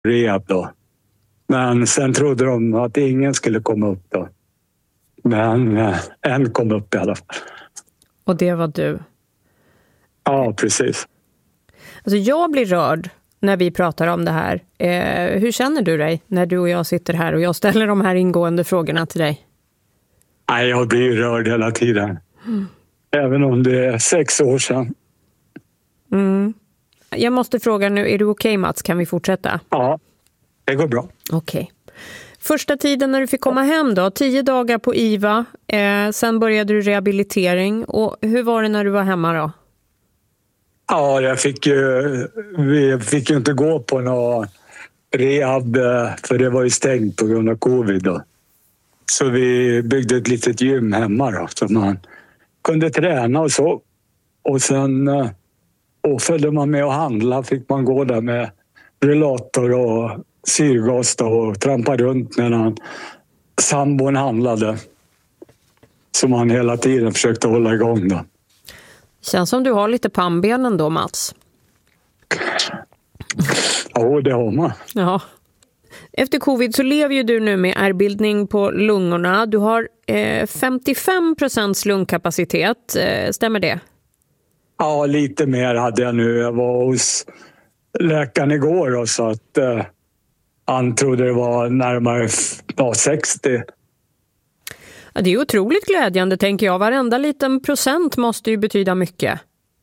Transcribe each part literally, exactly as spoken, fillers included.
rehab då. Men sen trodde de att ingen skulle komma upp då. Men eh, en kom upp i alla fall. Och det var du? Ja, precis. Alltså jag blir rörd när vi pratar om det här. Eh, hur känner du dig när du och jag sitter här och jag ställer de här ingående frågorna till dig? Nej, jag blir rörd hela tiden. Mm. Även om det är sex år sedan. Mm. Jag måste fråga nu, är du okej okay, Mats? Kan vi fortsätta? Ja, det går bra. Okej. Okay. Första tiden när du fick komma hem då, tio dagar på I V A, eh, sen började du rehabilitering. Och hur var det när du var hemma då? Ja, jag fick ju, vi fick ju inte gå på någon rehab för det var ju stängt på grund av covid då. Så vi byggde ett litet gym hemma då, så man kunde träna och så. Och sen och följde man med och handla fick man gå där med rullator och syrgas då, och trampa runt medan sambon handlade. Så man hela tiden försökte hålla igång då. Känns som du har lite pannbenen då, Mats. Ja, det har man. Ja. Efter covid så lever ju du nu med ärrbildning på lungorna. Du har eh, femtiofem procent lungkapacitet. Eh, stämmer det? Ja, lite mer hade jag nu. Jag var hos läkaren igår och så att eh, han trodde det var närmare ja, sextio. Ja, det är otroligt glädjande, tänker jag. Varenda liten procent måste ju betyda mycket.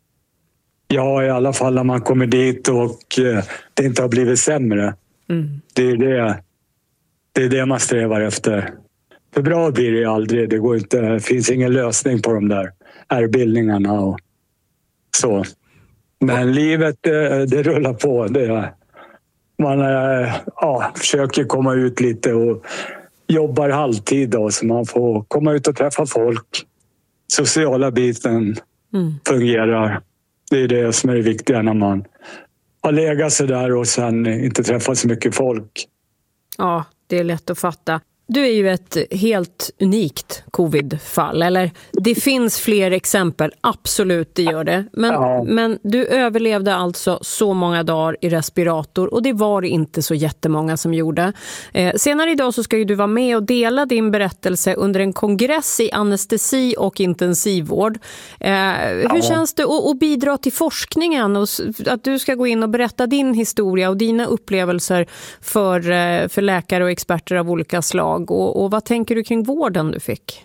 Ja, i alla fall när man kommer dit och eh, det inte har blivit sämre. Mm. Det är det, det är det man strävar efter. För bra blir det aldrig. Det går inte, det finns ingen lösning på de där ärrbildningarna och så. Men mm. livet, det, det rullar på. Det, man eh, ja, försöker komma ut lite och jobbar halvtid då, så man får komma ut och träffa folk. Sociala biten mm. fungerar. Det är det som är det viktiga när man har legat så där och sen inte träffat så mycket folk. Ja, det är lätt att fatta. Du är ju ett helt unikt covid-fall, eller det finns fler exempel, absolut det gör det. Men, ja. men du överlevde alltså så många dagar i respirator och det var inte så jättemånga som gjorde. Eh, senare idag så ska ju du vara med och dela din berättelse under en kongress i anestesi och intensivvård. Eh, hur ja. känns det att, att bidra till forskningen och att du ska gå in och berätta din historia och dina upplevelser för, för läkare och experter av olika slag? Och, och vad tänker du kring vården du fick?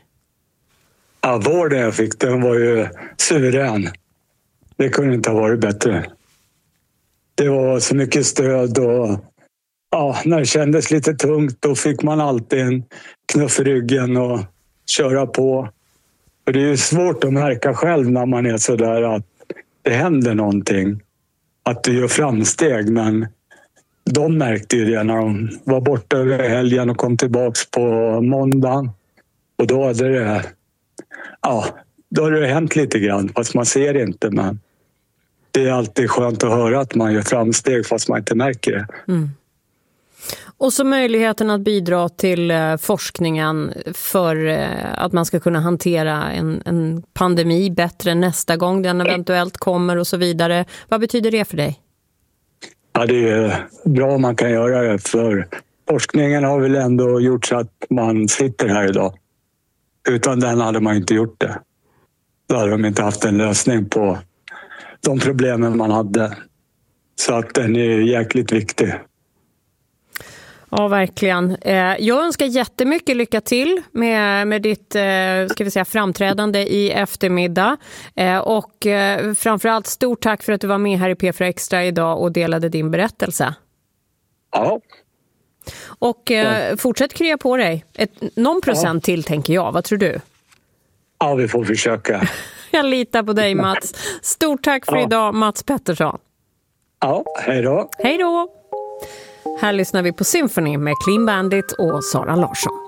Ja, vården jag fick, den var ju suverän. Det kunde inte ha varit bättre. Det var så mycket stöd och ja, när det kändes lite tungt då fick man alltid en knuff i ryggen och köra på. Och det är ju svårt att märka själv när man är så där att det händer någonting. Att du gör framsteg, men de märkte ju det när de var borta över helgen och kom tillbaks på måndagen. Och då hade det, ja, då hade det hänt lite grann, fast man ser det inte. Men det är alltid skönt att höra att man gör framsteg fast man inte märker det. Mm. Och så möjligheten att bidra till eh, forskningen för eh, att man ska kunna hantera en, en pandemi bättre nästa gång den eventuellt kommer och så vidare. Vad betyder det för dig? Ja, det är bra om man kan göra det, för forskningen har väl ändå gjort så att man sitter här idag. Utan den hade man inte gjort det. Då hade de inte haft en lösning på de problemen man hade. Så att den är jäkligt viktig. Ja, verkligen. Jag önskar jättemycket lycka till med, med ditt ska vi säga, framträdande i eftermiddag. Och framförallt stort tack för att du var med här i P fyra Extra idag och delade din berättelse. Ja. Och ja. fortsätt krya på dig. Ett, någon procent ja. till tänker jag. Vad tror du? Ja, vi får försöka. Jag litar på dig, Mats. Stort tack för ja. idag, Mats Pettersson. Ja, hej då. Hej då. Här lyssnar vi på Symphony med Clean Bandit och Sara Larsson.